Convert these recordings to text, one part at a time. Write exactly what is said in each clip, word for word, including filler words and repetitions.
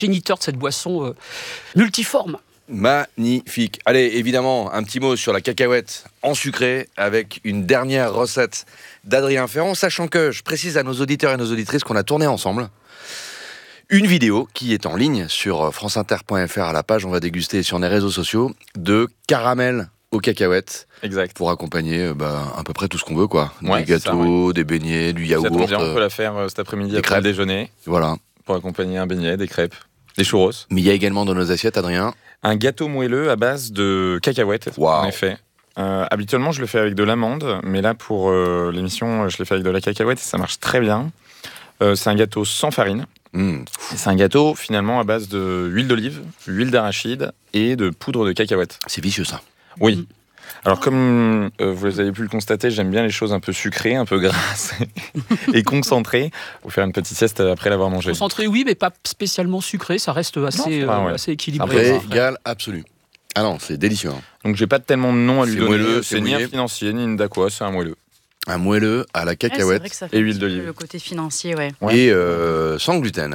géniteur de cette boisson euh, multiforme. Magnifique. Allez, évidemment, un petit mot sur la cacahuète en sucré avec une dernière recette d'Adrien Ferrand, sachant que je précise à nos auditeurs et nos auditrices qu'on a tourné ensemble une vidéo qui est en ligne sur franceinter point f r à la page, on va déguster sur les réseaux sociaux, de caramel aux cacahuètes. Exact. Pour accompagner bah, à peu près tout ce qu'on veut, quoi. Ouais, des gâteaux, ça, ouais. des beignets, du yaourt. Ça tombe bien, on peut la faire euh, cet après-midi après le déjeuner. Voilà. Pour accompagner un beignet, des crêpes, des churros. Mais il y a également dans nos assiettes, Adrien, un gâteau moelleux à base de cacahuètes, wow. En effet. Euh, habituellement, je le fais avec de l'amande, mais là, pour euh, l'émission, je l'ai fait avec de la cacahuète et ça marche très bien. Euh, c'est un gâteau sans farine. Mmh. C'est un gâteau, finalement, à base d'huile d'olive, huile d'arachide et de poudre de cacahuète. C'est vicieux, ça. Oui. Mmh. Alors, comme euh, vous avez pu le constater, j'aime bien les choses un peu sucrées, un peu grasses et concentrées. Pour faire une petite sieste après l'avoir mangé. Concentré, oui, mais pas spécialement sucré. Ça reste assez, non, euh, ouais. assez équilibré. Régal absolu. Ah non, c'est délicieux. Hein. Donc, j'ai pas tellement de nom à lui c'est donner. Moelleux, c'est c'est ni un mouillé. financier, ni une daqua, c'est un moelleux. Un moelleux à la cacahuète ouais, et huile d'olive. Le côté financier, ouais. ouais. Et euh, sans gluten.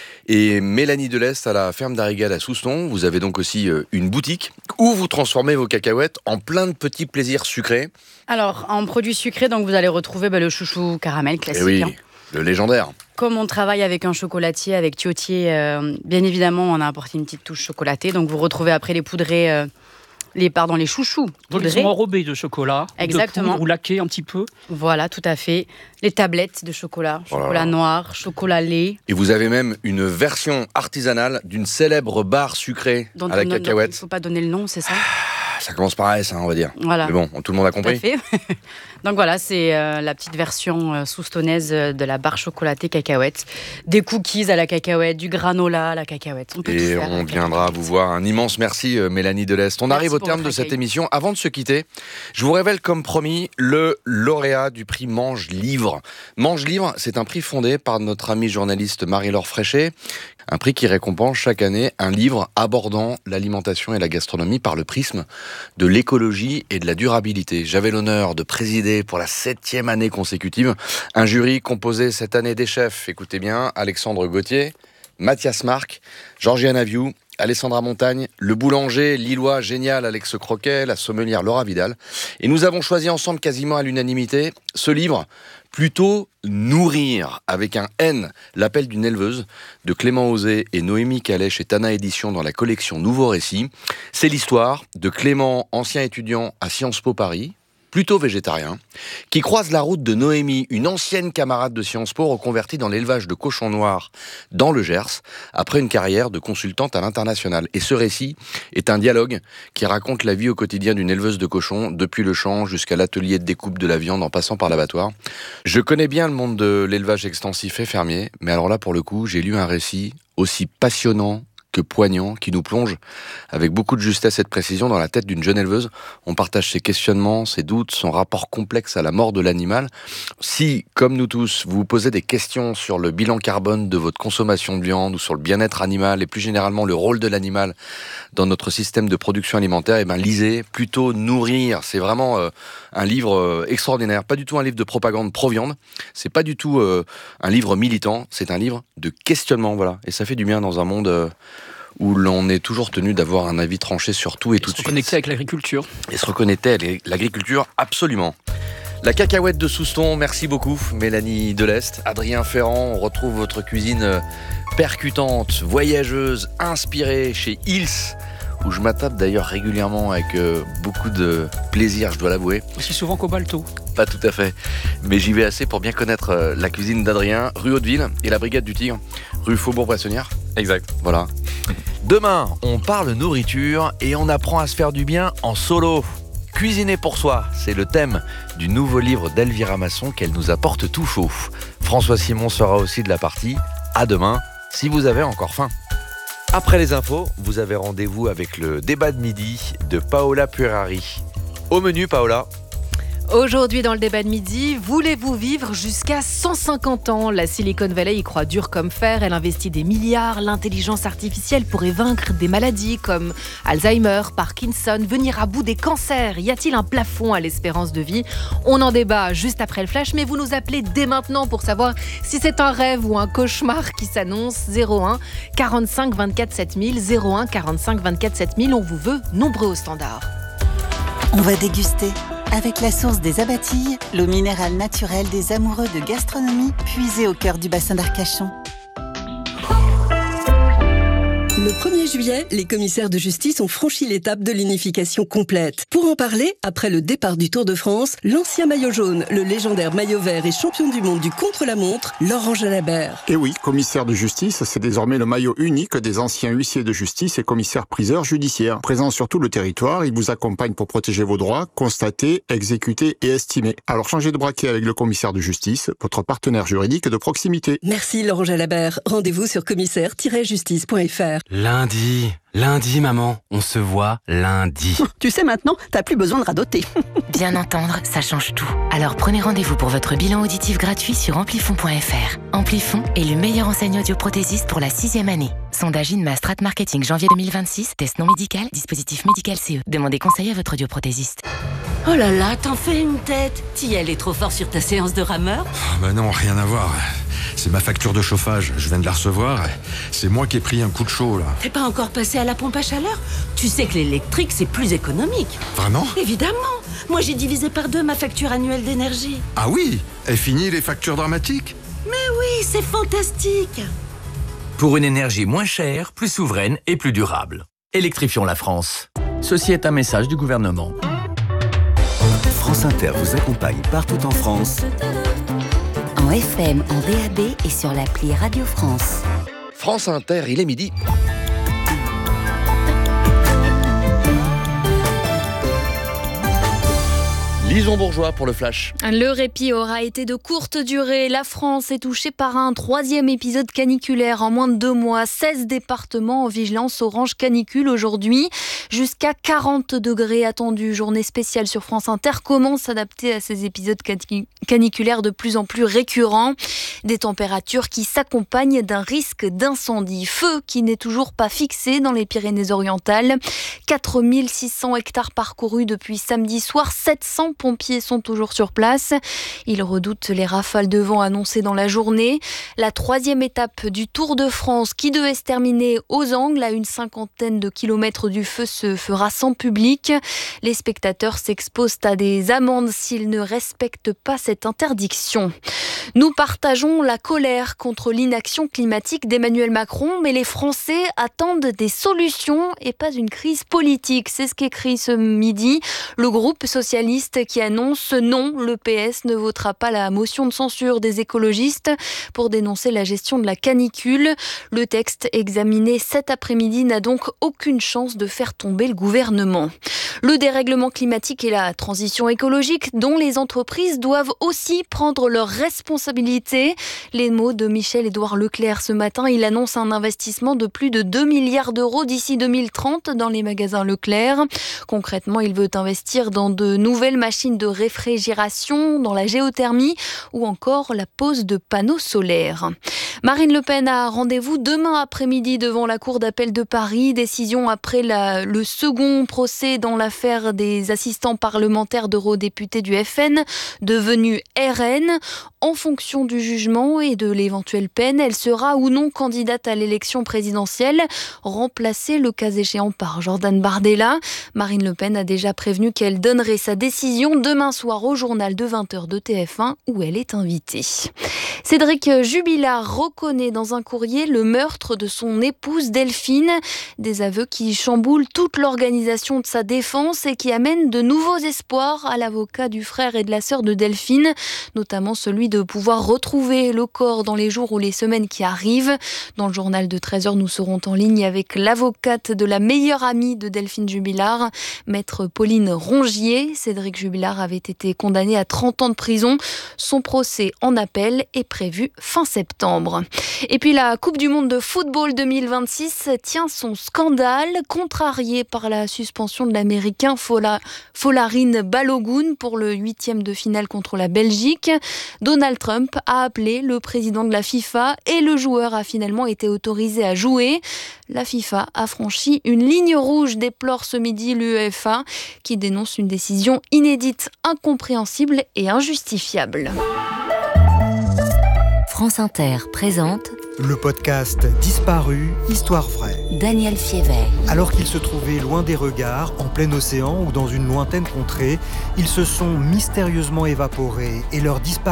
Et Mélanie Delest à la ferme d'Arrigade à Souston, vous avez donc aussi euh, une boutique où vous transformez vos cacahuètes en plein de petits plaisirs sucrés. Alors, en produits sucrés, donc vous allez retrouver bah, le chouchou caramel classique. Et oui, hein. le légendaire. Comme on travaille avec un chocolatier, avec Thiotier, euh, bien évidemment, on a apporté une petite touche chocolatée. Donc vous retrouvez après les poudrés, euh, les, pardon, les chouchous Donc poudrés. ils sont enrobés de chocolat, Exactement. de poudre ou laqués un petit peu. Voilà, tout à fait. Les tablettes de chocolat, chocolat Voilà. noir, chocolat lait. Et vous avez même une version artisanale d'une célèbre barre sucrée Dont à la on- Il cacahuète. ne faut pas donner le nom, c'est ça ? Ça commence par S, hein, on va dire. Voilà. Mais bon, tout le monde a Tout à compris. fait. Donc voilà, c'est euh, la petite version euh, soustonnaise euh, de la barre chocolatée cacahuète. Des cookies à la cacahuète, du granola à la cacahuète. On peut tout Et faire à la on viendra cacahuète. vous voir. Un immense merci, euh, Mélanie Delest. On Merci arrive au pour terme de votre cette accueil. émission. Avant de se quitter, je vous révèle comme promis le lauréat du prix Mange Livre. Mange Livre, c'est un prix fondé par notre amie journaliste Marie-Laure Fréchet. Un prix qui récompense chaque année un livre abordant l'alimentation et la gastronomie par le prisme de l'écologie et de la durabilité. J'avais l'honneur de présider pour la septième année consécutive un jury composé cette année des chefs, écoutez bien, Alexandre Gauthier, Mathias Marc, Georgiana Viou, Alessandra Montagne, le boulanger lillois génial Alex Croquet, la sommelière Laura Vidal. Et nous avons choisi ensemble quasiment à l'unanimité ce livre, plutôt Nourrir, avec un N, l'appel d'une éleveuse, de Clément Osé et Noémie Calais chez Tana Édition dans la collection Nouveau Récit. C'est l'histoire de Clément, ancien étudiant à Sciences Po Paris, plutôt végétarien, qui croise la route de Noémie, une ancienne camarade de Sciences Po reconvertie dans l'élevage de cochons noirs dans le Gers, après une carrière de consultante à l'international. Et ce récit est un dialogue qui raconte la vie au quotidien d'une éleveuse de cochons, depuis le champ jusqu'à l'atelier de découpe de la viande en passant par l'abattoir. Je connais bien le monde de l'élevage extensif et fermier, mais alors là, pour le coup, j'ai lu un récit aussi passionnant que poignant, qui nous plonge avec beaucoup de justesse et de précision dans la tête d'une jeune éleveuse. On partage ses questionnements, ses doutes, son rapport complexe à la mort de l'animal. Si, comme nous tous, vous vous posez des questions sur le bilan carbone de votre consommation de viande ou sur le bien-être animal et plus généralement le rôle de l'animal dans notre système de production alimentaire, eh ben, lisez plutôt Nourrir. C'est vraiment euh, un livre euh, extraordinaire. Pas du tout un livre de propagande pro-viande. C'est pas du tout euh, un livre militant. C'est un livre de questionnement, voilà. Et ça fait du bien dans un monde euh, où l'on est toujours tenu d'avoir un avis tranché sur tout et, et tout de se suite. reconnecter avec l'agriculture. Et se reconnecter à l'agriculture, absolument. La cacahuète de Souston, merci beaucoup Mélanie Delest. Adrien Ferrand, on retrouve votre cuisine percutante, voyageuse, inspirée chez Hills, où je m'attape d'ailleurs régulièrement avec euh, beaucoup de plaisir, je dois l'avouer. Aussi souvent qu'au Balto. Pas tout à fait, mais j'y vais assez pour bien connaître euh, la cuisine d'Adrien, rue Hauteville et la Brigade du Tigre, rue Faubourg-Poissonnière. Exact. Voilà. Demain, on parle nourriture et on apprend à se faire du bien en solo. Cuisiner pour soi, c'est le thème du nouveau livre d'Elvira Masson qu'elle nous apporte tout chaud. François Simon sera aussi de la partie. À demain, si vous avez encore faim. Après les infos, vous avez rendez-vous avec le débat de midi de Paola Puerari. Au menu, Paola. Aujourd'hui, dans le débat de midi, voulez-vous vivre jusqu'à cent cinquante ans ? La Silicon Valley y croit dur comme fer. Elle investit des milliards. L'intelligence artificielle pourrait vaincre des maladies comme Alzheimer, Parkinson, venir à bout des cancers. Y a-t-il un plafond à l'espérance de vie ? On en débat juste après le flash, mais vous nous appelez dès maintenant pour savoir si c'est un rêve ou un cauchemar qui s'annonce. zéro un quarante-cinq vingt-quatre sept mille, zéro un quarante-cinq vingt-quatre sept mille. On vous veut nombreux au standard. On va déguster. Avec la source des Abatilles, l'eau minérale naturelle des amoureux de gastronomie, puisée au cœur du bassin d'Arcachon. Le premier juillet, les commissaires de justice ont franchi l'étape de l'unification complète. Pour en parler, après le départ du Tour de France, l'ancien maillot jaune, le légendaire maillot vert et champion du monde du contre-la-montre, Laurent Jalabert. Et oui, commissaire de justice, c'est désormais le maillot unique des anciens huissiers de justice et commissaires-priseurs judiciaires. Présent sur tout le territoire, il vous accompagne pour protéger vos droits, constater, exécuter et estimer. Alors changez de braquet avec le commissaire de justice, votre partenaire juridique de proximité. Merci Laurent Jalabert. Rendez-vous sur commissaire tiret justice point f r. Lundi, lundi maman, on se voit lundi. Tu sais maintenant, t'as plus besoin de radoter. Bien entendre, ça change tout. Alors prenez rendez-vous pour votre bilan auditif gratuit sur amplifon point f r. Amplifon est le meilleur enseigne audioprothésiste pour la sixième année. Sondage INMA Strat Marketing janvier deux mille vingt-six, test non médical, dispositif médical C E. Demandez conseil à votre audioprothésiste. Oh là là, t'en fais une tête. T'y allais trop fort sur ta séance de rameur ? Ah bah non, rien à voir. C'est ma facture de chauffage, je viens de la recevoir. C'est moi qui ai pris un coup de chaud, là. T'es pas encore passé à la pompe à chaleur ? Tu sais que l'électrique, c'est plus économique. Vraiment ? Évidemment. Moi, j'ai divisé par deux ma facture annuelle d'énergie. Ah oui ? Et fini les factures dramatiques ? Mais oui, c'est fantastique. Pour une énergie moins chère, plus souveraine et plus durable. Électrifions la France. Ceci est un message du gouvernement. France Inter vous accompagne partout en France. En F M, en D A B et sur l'appli Radio France. France Inter, il est midi. Lison Bourgeois pour le Flash. Le répit aura été de courte durée. La France est touchée par un troisième épisode caniculaire en moins de deux mois. seize départements en vigilance orange canicule aujourd'hui. Jusqu'à quarante degrés attendus. Journée spéciale sur France Inter. Comment s'adapter à ces épisodes caniculaires de plus en plus récurrents ? Des températures qui s'accompagnent d'un risque d'incendie. Feu qui n'est toujours pas fixé dans les Pyrénées-Orientales. quatre mille six cents hectares parcourus depuis samedi soir. sept cents pompiers sont toujours sur place. Ils redoutent les rafales de vent annoncées dans la journée. La troisième étape du Tour de France qui devait se terminer aux Angles à une cinquantaine de kilomètres du feu se fera sans public. Les spectateurs s'exposent à des amendes s'ils ne respectent pas cette interdiction. Nous partageons la colère contre l'inaction climatique d'Emmanuel Macron, mais les Français attendent des solutions et pas une crise politique. C'est ce qu'écrit ce midi le groupe socialiste qui annonce non, le P S ne votera pas la motion de censure des écologistes pour dénoncer la gestion de la canicule. Le texte examiné cet après-midi n'a donc aucune chance de faire tomber le gouvernement. Le dérèglement climatique et la transition écologique dont les entreprises doivent aussi prendre leurs responsabilités. Les mots de Michel-Édouard Leclerc ce matin. Il annonce un investissement de plus de deux milliards d'euros d'ici deux mille trente dans les magasins Leclerc. Concrètement, il veut investir dans de nouvelles machines de réfrigération, dans la géothermie ou encore la pose de panneaux solaires. Marine Le Pen a rendez-vous demain après-midi devant la Cour d'appel de Paris. Décision après la, le second procès dans l'affaire des assistants parlementaires d'eurodéputés du F N, devenus R N. En fonction du jugement et de l'éventuelle peine, elle sera ou non candidate à l'élection présidentielle, remplacée le cas échéant par Jordan Bardella. Marine Le Pen a déjà prévenu qu'elle donnerait sa décision demain soir au journal de vingt heures de T F un où elle est invitée. Cédric Jubilard reconnaît dans un courrier le meurtre de son épouse Delphine. Des aveux qui chamboulent toute l'organisation de sa défense et qui amènent de nouveaux espoirs à l'avocat du frère et de la sœur de Delphine, notamment celui de pouvoir retrouver le corps dans les jours ou les semaines qui arrivent. Dans le journal de treize heures, nous serons en ligne avec l'avocate de la meilleure amie de Delphine Jubilard, maître Pauline Rongier. Cédric Jubilard Robillard avait été condamné à trente ans de prison. Son procès en appel est prévu fin septembre. Et puis la Coupe du Monde de football deux mille vingt-six tient son scandale, contrarié par la suspension de l'Américain Fola, Folarin Balogun pour le huitième de finale contre la Belgique. Donald Trump a appelé le président de la FIFA et le joueur a finalement été autorisé à jouer. La FIFA a franchi une ligne rouge, déplore ce midi l'UEFA, qui dénonce une décision inédite, incompréhensible et injustifiable. France Inter présente le podcast Disparu, Histoire vraie. Daniel Fiévet. Alors qu'ils se trouvaient loin des regards, en plein océan ou dans une lointaine contrée, ils se sont mystérieusement évaporés et leur disparition